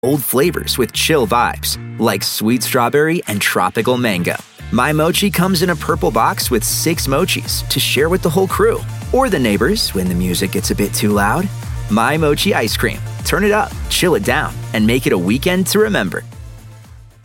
bold flavors with chill vibes, like sweet strawberry and tropical mango. My Mochi comes in a purple box with 6 mochis to share with the whole crew. Or the neighbors when the music gets a bit too loud. My Mochi ice cream. Turn it up, chill it down, and make it a weekend to remember.